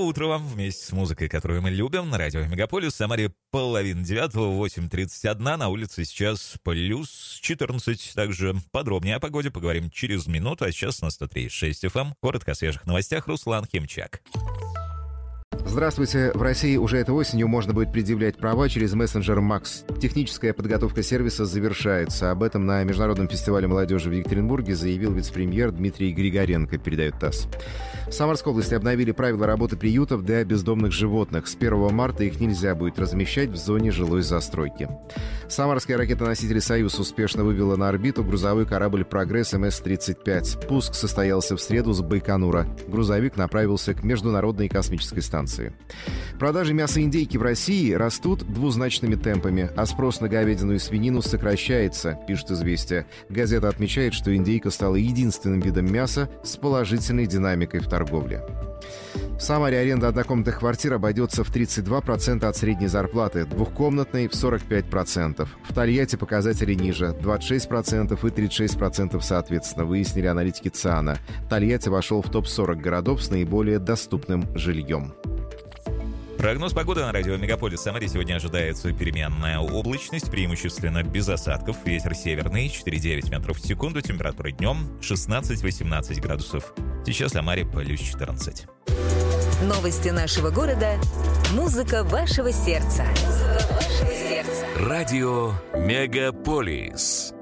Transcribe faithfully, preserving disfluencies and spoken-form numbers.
утро вам вместе с музыкой, которую мы любим, на радио Мегаполис. В Самаре половина девятого, восемь тридцать один. На улице сейчас плюс четырнадцать. Также подробнее о погоде поговорим через минуту. А сейчас на сто три и шесть эф эм. Коротко о свежих новостях. Руслан Химчак. Здравствуйте. В России уже этой осенью можно будет предъявлять права через мессенджер Макс. Техническая подготовка сервиса завершается. Об этом на Международном фестивале молодежи в Екатеринбурге заявил вице-премьер Дмитрий Григоренко, передает ТАСС. В Самарской области обновили правила работы приютов для бездомных животных. С первого марта их нельзя будет размещать в зоне жилой застройки. Самарский ракетоноситель «Союз» успешно вывела на орбиту грузовой корабль «Прогресс» эм эс тридцать пять. Пуск состоялся в среду с Байконура. Грузовик направился к Международной космической станции. Продажи мяса индейки в России растут двузначными темпами, а спрос на говядину и свинину сокращается, пишет «Известия». Газета отмечает, что индейка стала единственным видом мяса с положительной динамикой в торговле. В Самаре аренда однокомнатных квартир обойдется в тридцать два процента от средней зарплаты, двухкомнатной — в сорок пять процентов. В Тольятти показатели ниже — двадцать шесть процентов и тридцать шесть процентов соответственно, выяснили аналитики ЦИАНа. Тольятти вошел в топ сорок городов с наиболее доступным жильем. Прогноз погоды на радио Мегаполис. В Самаре сегодня ожидается переменная облачность, преимущественно без осадков. Ветер северный, четыре девять метров в секунду. Температура днем шестнадцать-восемнадцать градусов. Сейчас в Самаре плюс четырнадцать. Новости нашего города. Музыка вашего сердца. Музыка вашего сердца. Радио Мегаполис.